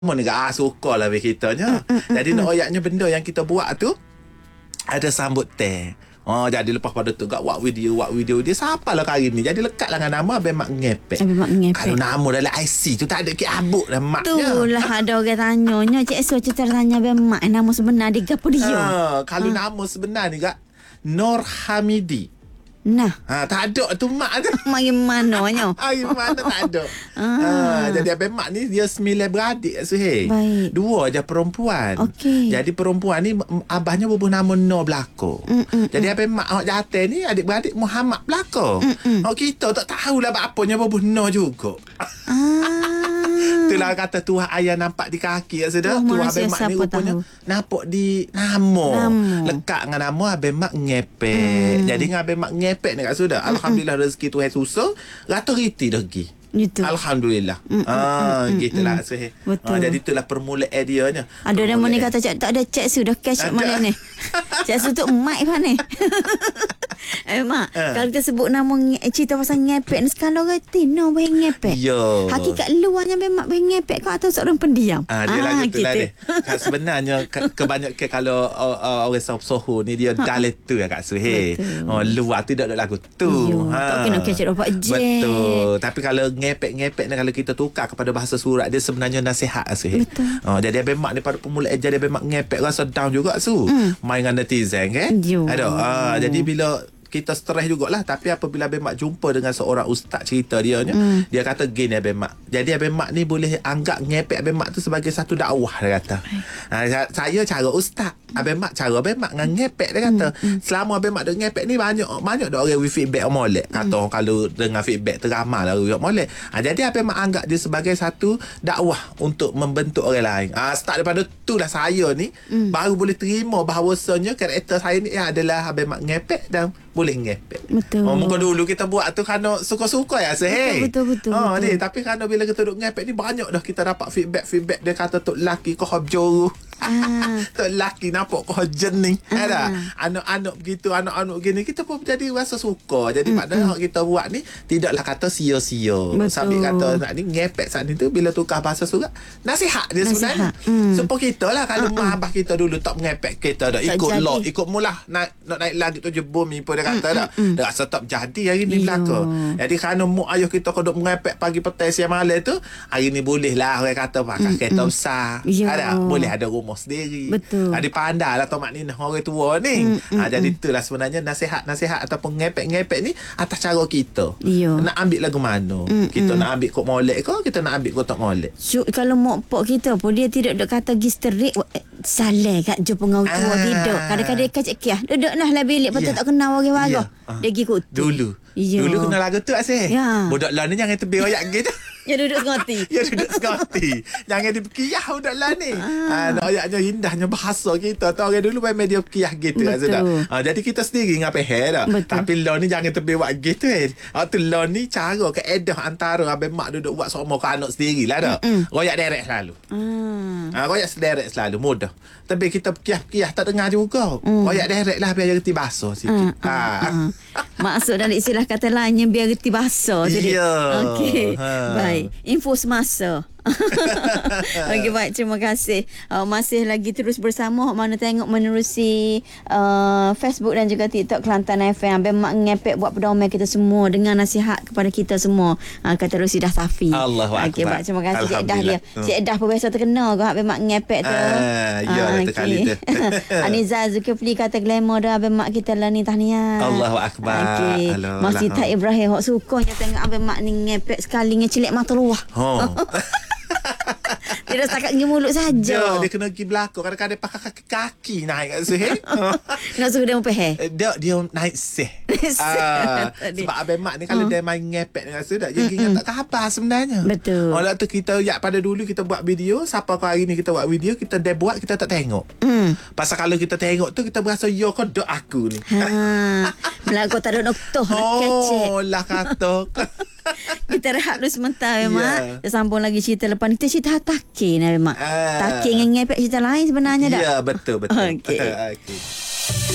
Semua ni suka lah kita. Jadi nak oyaknya benda yang kita buat tu ada sambut teh. Jadi lepas pada tu buat video dia siapalah kali ni. Jadi lekat lah dengan nama Abang Mak Ngepek. Kalau nama dalam IC tu tak ada ke abuk dah maknya. Itulah ada orang tanyanya. Cik So cerita tanya Abang Mak nama sebenar dia gapo dia. Kalau nama sebenar ni Nur Hamidi. Nah, tak ada tu mak tu. Mak gimananya? Gimana tak ada. Jadi Abang Mak ni dia 9 beradik Suhail. Baik. 2 je perempuan. Okey. Jadi perempuan ni abahnya bubuh nama Nur belako. Jadi Abang Mak awak jatuh ni adik-beradik Muhammad belako. Kita tak tahulah apanya bubuh Nur juga. Itulah kata tuah ayah nampak di kaki sudah. Tuah Abang Mak ni rupanya nampak di nama. Lekat dengan nama Abang Mak Ngepek. Jadi dengan Abang Mak Ngepek ni kat sudah. Alhamdulillah rezeki Tuhan susah. Rata riti lagi. Gitu. Alhamdulillah. Gitulah Suhail. Jadi itulah permulaan dia nya. Ada orang ni kata tak ada cek sudah cash mana ni. Cek su tu mic mana ni. Mak, kalau kita sebut nama cerita pasal Ngepek ni sekarang orang tino bayi Ngepek. Hakikat luarnya memang bayi Ngepek kau atau seorang pendiam. Dia lagi tu lah dia. Sebenarnya kebanyakan kalau orang Soho ni dia dalam tu ya Kak Suhail. Luar tu tak ada lagu tu. Tak kena kecek dapat je. Betul. Tapi kalau ngepek-ngepek ni kalau kita tukar kepada bahasa surat dia sebenarnya nasihat Suhail. Jadi Abang Mak ni pada permulaan jadi Abang Mak ngepek rasa down juga main dengan netizen kan. Jadi bila kita stres jugalah. Tapi apabila Abang Mak jumpa dengan seorang ustaz cerita dia dia kata gini Abang Mak. Jadi Abang Mak ni boleh anggap ngepek Abang Mak tu sebagai satu dakwah dia kata. Saya cara ustaz, Abang Mak cara Abang Mak dengan ngepek dia kata. Selama Abang Mak duk ngepek ni banyak dah orang feedback molek. Kata kalau dengar feedback teramal lah molek. Jadi Abang Mak anggap dia sebagai satu dakwah untuk membentuk orang lain. Start daripada tu lah saya ni baru boleh terima bahawasanya karakter saya ni adalah Abang Mak ngepek dan boleh ngepek. Betul. Muka dulu kita buat tu kerana suka-suka ya Suhail. Betul. Ni tapi kerana bila kita duk ngepek ni banyak dah kita dapat feedback dia kata tok laki kau hobjuru. Tok laki nampak kau jening. Ada anak-anak begitu, anak-anak gini kita pun jadi rasa suka. Jadi padahal kita buat ni tidaklah kata sia-sia. Sambil kata nak ni ngepek saat ni tu bila tukar bahasa surat nasihat dia sebenarnya. Supaya kita lah kalau mak abah kita dulu tak ngepek kita dah ikut law, ikut mulah nak naik langit tujuh bumi pun dia kata dah. Dia rasa tak jadi hari ni belaka. Jadi kerana mak ayah kita kalau duk mengepek pagi petang siang malam tu, hari ni boleh lah orang kata pakai kereta besar. Boleh ada rumah sendiri. Betul. Pandai lah Tok Mak Ninah orang tua ni. Jadi itulah sebenarnya nasihat-nasihat ataupun ngepek-ngepek ni atas cara kita. Nak ambil lagu mana? Kita nak ambil kod molek ke? Kita nak ambil kod tak molek? Kalau mak pok kita pun dia tidak ada kata gisterik salah kat jumpa dengan orang tua tidak. Kadang-kadang dia kacik kiah. Duduklah lah bilik patut tak kenal orang warga. Dia pergi kutu. Dulu kena lagu tu asyik. Budak lah ni jangan tebi royak gitu. Ya duduk sekoti. Jangan dipekiyah budak lah ni. Ayaknya indahnya bahasa kita. Tahu orang dulu main media pekiyah gitu. Jadi kita sendiri ngapai dah. Tapi lah ni jangan tebi buat gitu. Tu lah ni cara keedah antara Abang Mak duduk buat sama ke anak sendiri lah dah. Royak derek selalu. Royak sederek selalu mudah. Tapi kita pekiyah tak dengar juga. Royak derek lah biar reti bahasa sikit. Maksud dalam istilah kata lainnya biar reti bahasa. Okey. Baik. Info semasa. Okey, baik, terima kasih. Masih lagi terus bersama mana tengok menerusi Facebook dan juga TikTok Kelantan FM. Abang Mak ngepek buat pedoman kita semua dengan nasihat kepada kita semua. Kata Rosidah Safi. Allahuakbar. Okey, baik, terima kasih Cik Edah dia. Cik Edah pun biasa terkenal ke Abang Mak ngepek tu. Kali tu. Aniza Zulkifli kata glamour dah Abang Mak kita lah ni, tahniah. Allahuakbar. Okey. Masih tak Ibrahim hok sukanya tengok Abang Mak ni ngepek sekali ngecelik mata luah. Dia setakat pergi mulut saja. Dia kena pergi belakang. Kadang-kadang pakai kaki naik kat Suhail. Nak suruh dia mempeh. Dia naik seh. Sebab Abang Mak ni kalau dia main ngepek dengan Suhail, dia ingat tak khabar sebenarnya. Betul. Orang tu kita pada dulu kita buat video, siapa kau hari ni kita buat video, kita dia buat kita tak tengok. Pasal kalau kita tengok tu kita berasa yo kau dok aku ni. Melaku tak ada doktor nak kecek. Lah kata. Kita rehat dulu sebentar Mak. Kita sambung lagi cerita lepas ni. Kita cerita takin Mak. Takin dengan ngepek cerita lain sebenarnya dah. Ya, betul. Okey. Okey.